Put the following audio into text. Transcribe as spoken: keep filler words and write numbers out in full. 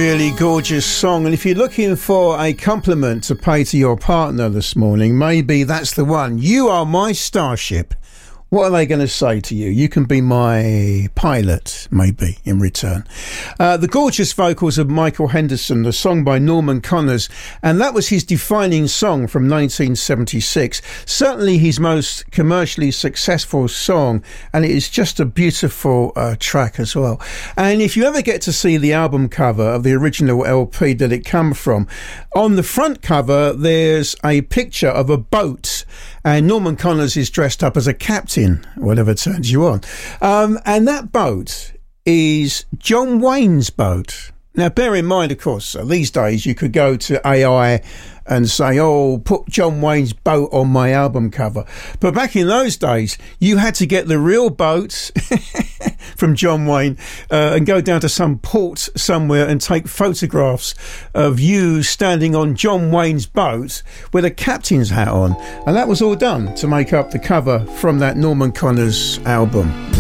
really gorgeous song, and if you're looking for a compliment to pay to your partner this morning, maybe that's the one. You are my starship. What are they going to say to you? You can be my pilot, maybe, in return. Uh, the gorgeous vocals of Michael Henderson, the song by Norman Connors, and that was his defining song from nineteen seventy-six. Certainly his most commercially successful song, and it is just a beautiful uh, track as well. And if you ever get to see the album cover of the original L P that it come from, on the front cover there's a picture of a boat, and Norman Connors is dressed up as a captain, whatever turns you on. Um, and that boat is John Wayne's boat. Now, bear in mind, of course, these days you could go to A I and say, oh, put John Wayne's boat on my album cover. But back in those days, you had to get the real boat from John Wayne uh, and go down to some port somewhere and take photographs of you standing on John Wayne's boat with a captain's hat on. And that was all done to make up the cover from that Norman Connors album.